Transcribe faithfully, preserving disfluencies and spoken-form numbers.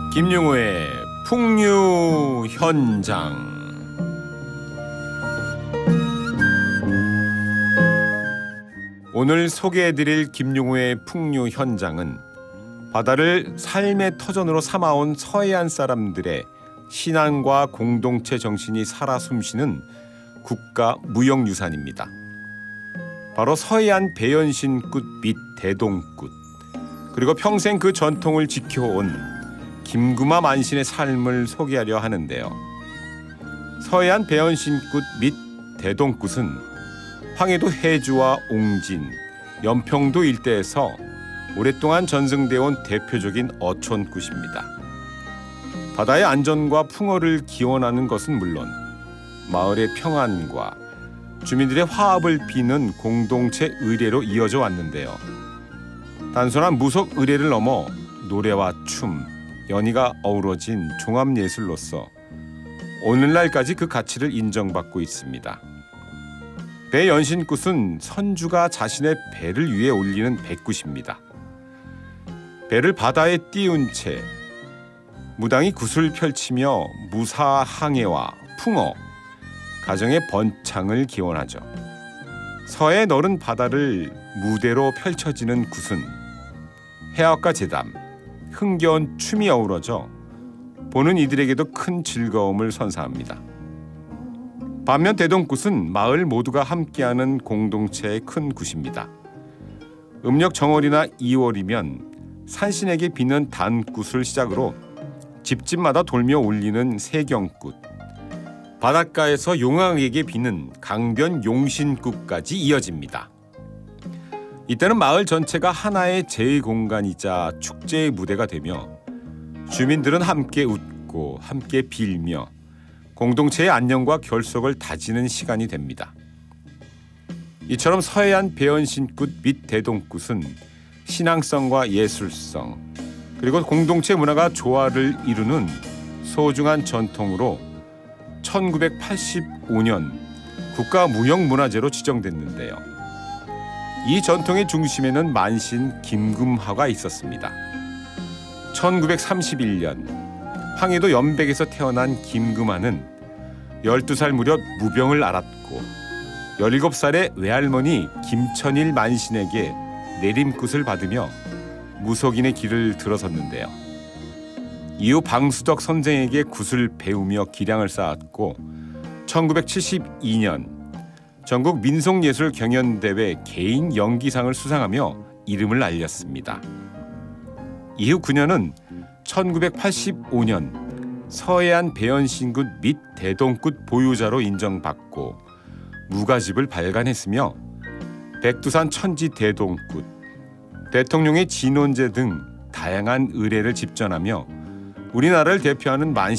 김용호의 풍류 현장. 오늘 소개해드릴 김용호의 풍류 현장은 바다를 삶의 터전으로 삼아온 서해안 사람들의 신앙과 공동체 정신이 살아 숨쉬는 국가 무형유산입니다. 바로 서해안 배연신굿 및 대동굿, 그리고 평생 그 전통을 지켜온 김구마 만신의 삶을 소개하려 하는데요. 서해안 배연신굿 및 대동굿은 황해도 해주와 옹진, 연평도 일대에서 오랫동안 전승되어 온 대표적인 어촌굿입니다. 바다의 안전과 풍어를 기원하는 것은 물론 마을의 평안과 주민들의 화합을 비는 공동체 의례로 이어져 왔는데요. 단순한 무속 의례를 넘어 노래와 춤, 연희가 어우러진 종합예술로서 오늘날까지 그 가치를 인정받고 있습니다. 배연신굿은 선주가 자신의 배를 위에 올리는 배굿입니다. 배를 바다에 띄운 채 무당이 굿을 펼치며 무사항해와 풍어, 가정의 번창을 기원하죠. 서해 너른 바다를 무대로 펼쳐지는 굿은 해악과 제담, 흥겨운 춤이 어우러져 보는 이들에게도 큰 즐거움을 선사합니다. 반면 대동굿은 마을 모두가 함께하는 공동체의 큰 굿입니다. 음력 정월이나 이월이면 산신에게 비는 단굿을 시작으로 집집마다 돌며 울리는 세경굿, 바닷가에서 용왕에게 비는 강변 용신굿까지 이어집니다. 이때는 마을 전체가 하나의 제의 공간이자 축제의 무대가 되며 주민들은 함께 웃고 함께 빌며 공동체의 안녕과 결속을 다지는 시간이 됩니다. 이처럼 서해안 배연신굿 및 대동굿은 신앙성과 예술성, 그리고 공동체 문화가 조화를 이루는 소중한 전통으로 천구백팔십오 년 국가무형문화재로 지정됐는데요. 이 전통의 중심에는 만신 김금하가 있었습니다. 천구백삼십일 년 황해도 연백에서 태어난 김금하는 열두 살 무렵 무병을 앓았고 열일곱 살의 외할머니 김천일 만신에게 내림굿을 받으며 무속인의 길을 들어섰는데요. 이후 방수덕 선생에게 굿을 배우며 기량을 쌓았고 천구백칠십이 년 전국 민속예술 경연대회 개인 연기상을 수상하며 이름을 알렸습니다. 이후 그녀는 천구백팔십오 년 서해안 배연신굿 및 대동굿 보유자로 인정받고 무가집을 발간했으며 백두산 천지 대동굿, 대통령의 진원제 등 다양한 의례를 집전하며 우리나라를 대표하는 만신